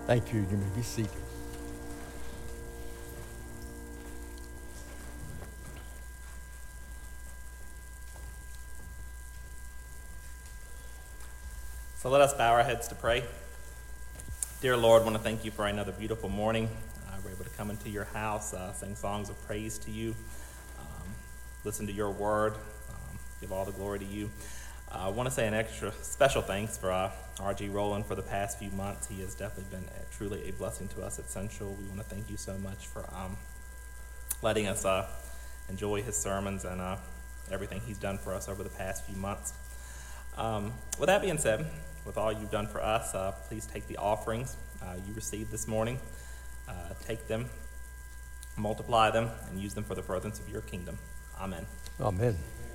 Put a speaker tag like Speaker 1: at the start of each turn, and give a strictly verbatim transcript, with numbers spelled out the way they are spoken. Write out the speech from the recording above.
Speaker 1: Thank you. You may be seated.
Speaker 2: So let us bow our heads to pray. Dear Lord, I want to thank you for another beautiful morning. Uh, we're able to come into your house, uh, sing songs of praise to you, um, listen to your word, um, give all the glory to you. Uh, I want to say an extra special thanks for uh, R G Rowland for the past few months. He has definitely been a, truly a blessing to us at Central. We want to thank you so much for um, letting us uh, enjoy his sermons and uh, everything he's done for us over the past few months. Um, with that being said, with all you've done for us, uh, please take the offerings uh, you received this morning, uh, take them, multiply them, and use them for the furtherance of your kingdom. Amen.
Speaker 1: Amen.